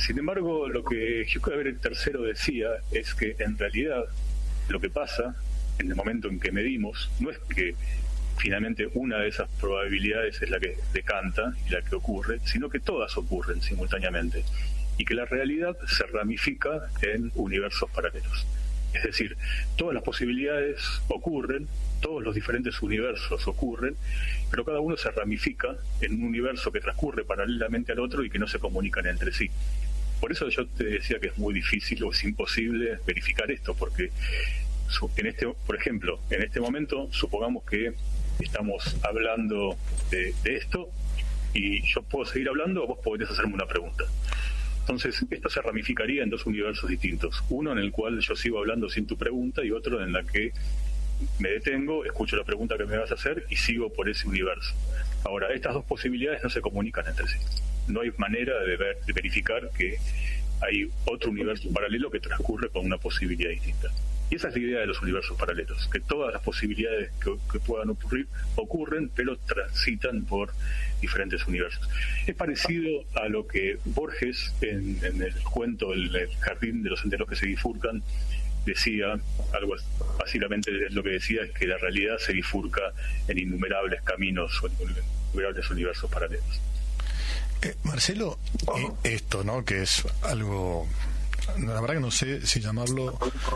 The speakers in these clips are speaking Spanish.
Sin embargo, lo que Hugh Everett III decía es que en realidad lo que pasa en el momento en que medimos no es que finalmente una de esas probabilidades es la que decanta y la que ocurre, sino que todas ocurren simultáneamente y que la realidad se ramifica en universos paralelos. Es decir, todas las posibilidades ocurren, todos los diferentes universos ocurren, pero cada uno se ramifica en un universo que transcurre paralelamente al otro y que no se comunican entre sí. Por eso yo te decía que es muy difícil o es imposible verificar esto, porque por ejemplo, en este momento, supongamos que estamos hablando de esto y yo puedo seguir hablando o vos podrías hacerme una pregunta. Entonces, esto se ramificaría en dos universos distintos. Uno en el cual yo sigo hablando sin tu pregunta y otro en la que me detengo, escucho la pregunta que me vas a hacer y sigo por ese universo. Ahora, estas dos posibilidades no se comunican entre sí. No hay manera de verificar que hay otro universo paralelo que transcurre con una posibilidad distinta. Y esa es la idea de los universos paralelos, que todas las posibilidades que puedan ocurrir ocurren, pero transitan por diferentes universos. Es parecido a lo que Borges, en el cuento El jardín de los senderos que se bifurcan, decía, algo básicamente lo que decía es que la realidad se bifurca en innumerables caminos o en innumerables universos paralelos. Marcelo, esto, ¿no? Que es algo, la verdad que no sé si llamarlo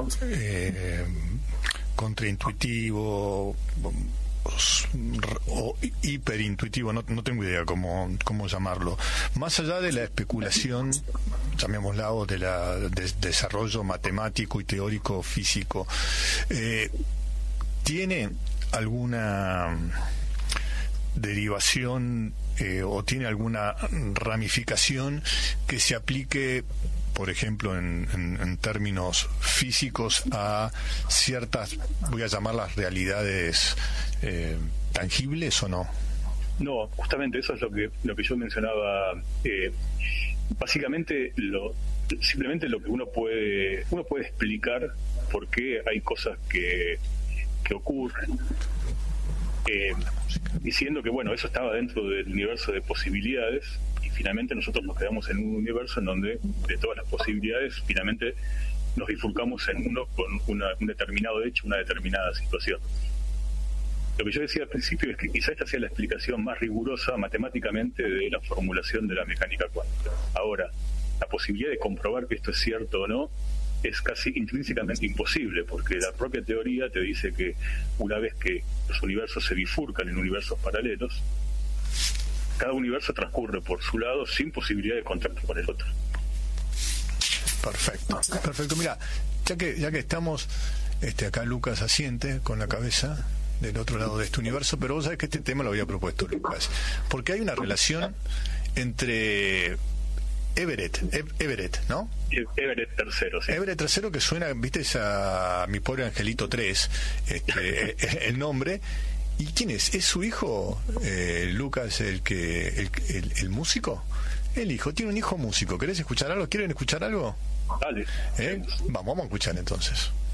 contraintuitivo o hiperintuitivo, no tengo idea cómo llamarlo. Más allá de la especulación, llamémosla, o del desarrollo matemático y teórico físico, ¿tiene alguna derivación o tiene alguna ramificación que se aplique, por ejemplo, en términos físicos, a ciertas, voy a llamarlas realidades tangibles, o no? No, justamente eso es lo que yo mencionaba. Básicamente, simplemente lo que uno puede explicar por qué hay cosas que ocurren. Diciendo que bueno, eso estaba dentro del universo de posibilidades y finalmente nosotros nos quedamos en un universo en donde de todas las posibilidades finalmente nos bifurcamos en uno con un determinado hecho, una determinada situación. Lo que yo decía al principio es que quizá esta sea la explicación más rigurosa matemáticamente de la formulación de la mecánica cuántica. Ahora, la posibilidad de comprobar que esto es cierto o no es casi intrínsecamente imposible, porque la propia teoría te dice que una vez que los universos se bifurcan en universos paralelos, cada universo transcurre por su lado sin posibilidad de contacto con el otro. Perfecto. Mira, ya que estamos, acá Lucas asiente con la cabeza del otro lado de este universo, pero vos sabés que este tema lo había propuesto Lucas, porque hay una relación entre Everett, ¿no? Everett III, sí. Everett III, que suena, viste, a Mi Pobre Angelito 3, el nombre. ¿Y quién es? ¿Es su hijo, Lucas, el músico? El hijo, tiene un hijo músico. ¿Querés escuchar algo? ¿Quieren escuchar algo? Dale. Vamos a escuchar entonces.